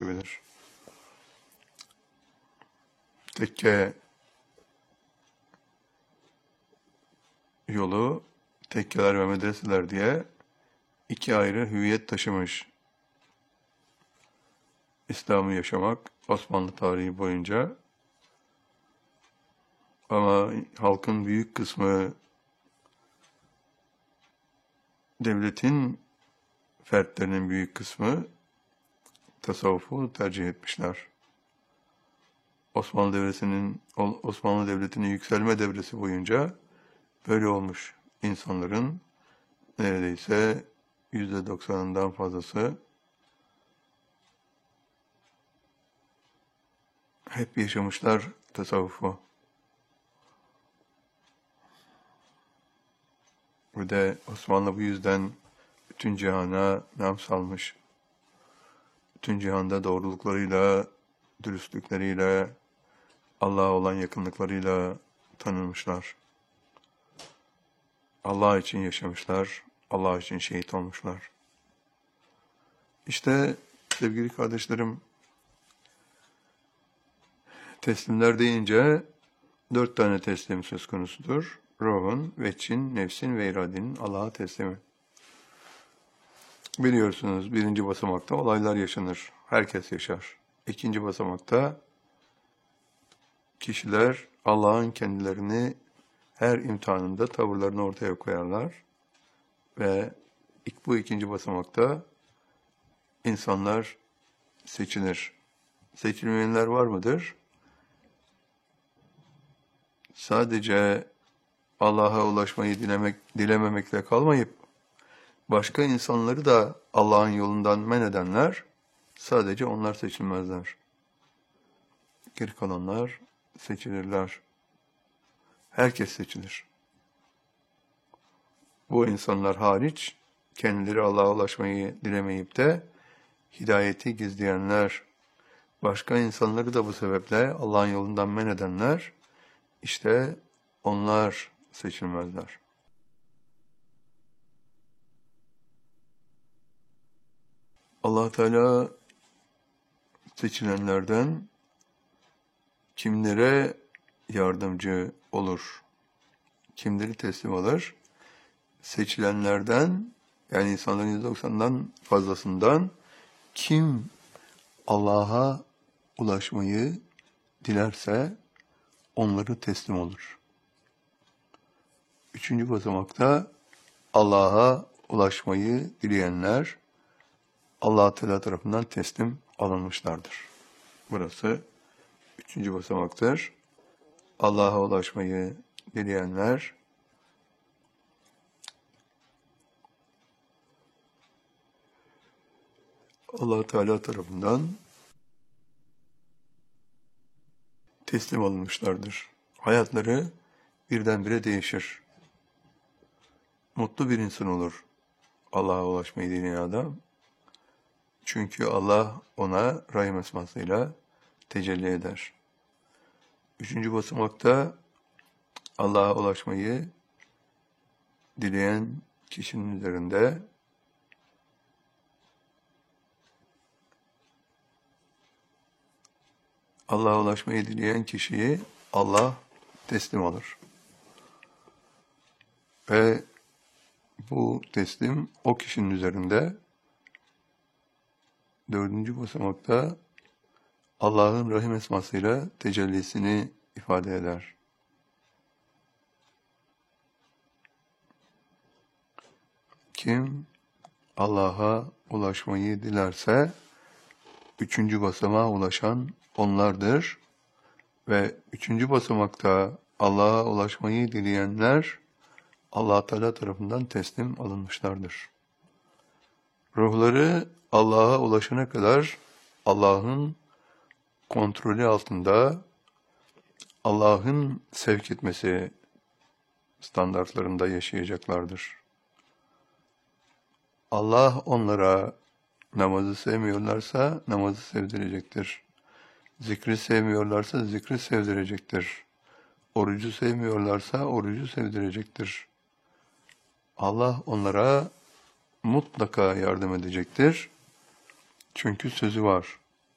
gibidir. Tekke yolu, tekkeler ve medreseler diye iki ayrı hüviyet taşımış İslam'ı yaşamak Osmanlı tarihi boyunca. Ama halkın büyük kısmı, devletin fertlerinin büyük kısmı tasavvufu tercih etmişler. Osmanlı Devleti'nin yükselme devresi boyunca böyle olmuş. İnsanların neredeyse %90'ından fazlası hep yaşamışlar tasavvufu. Ve de Osmanlı bu yüzden bütün cihana nam salmış. Bütün cihanda doğruluklarıyla, dürüstlükleriyle, Allah'a olan yakınlıklarıyla tanınmışlar. Allah için yaşamışlar, Allah için şehit olmuşlar. İşte sevgili kardeşlerim, teslimler deyince 4 tane teslim söz konusudur. Ruhun, veçin, nefsin ve iradenin Allah'a teslimi. Biliyorsunuz 1. basamakta olaylar yaşanır. Herkes yaşar. 2. basamakta kişiler Allah'ın kendilerini her imtihanında tavırlarını ortaya koyarlar. Ve bu 2. basamakta insanlar seçilir. Seçilmeyenler var mıdır? Sadece Allah'a ulaşmayı dilememekle kalmayıp, başka insanları da Allah'ın yolundan men edenler, sadece onlar seçilmezler. Geri kalanlar seçilirler. Herkes seçilir. Bu insanlar hariç, kendileri Allah'a ulaşmayı dilemeyip de hidayeti gizleyenler, başka insanları da bu sebeple Allah'ın yolundan men edenler, işte onlar seçilmezler. Allah Teala seçilenlerden kimlere yardımcı olur, kimleri teslim alır? Seçilenlerden, yani insanların %90'dan fazlasından kim Allah'a ulaşmayı dilerse onları teslim olur. 3. basamakta Allah'a ulaşmayı dileyenler Allah Teala tarafından teslim alınmışlardır. Burası 3. basamaktır. Allah'a ulaşmayı dileyenler Allah Teala tarafından teslim alınmışlardır. Hayatları birdenbire değişir. Mutlu bir insan olur Allah'a ulaşmayı dileyen adam. Çünkü Allah ona Rahim esmasıyla tecelli eder. 3. basamakta Allah'a ulaşmayı dileyen kişinin üzerinde Allah'a ulaşmayı dileyen kişiyi Allah teslim alır. Ve bu teslim o kişinin üzerinde 4. basamakta Allah'ın Rahim esmasıyla tecellisini ifade eder. Kim Allah'a ulaşmayı dilerse 3. basamağa ulaşan onlardır ve 3. basamakta Allah'a ulaşmayı dileyenler Allah Teala tarafından teslim alınmışlardır. Ruhları Allah'a ulaşana kadar Allah'ın kontrolü altında, Allah'ın sevk etmesi standartlarında yaşayacaklardır. Allah onlara namazı sevmiyorlarsa namazı sevdirecektir. Zikri sevmiyorlarsa zikri sevdirecektir. Orucu sevmiyorlarsa orucu sevdirecektir. Allah onlara mutlaka yardım edecektir. Çünkü sözü var.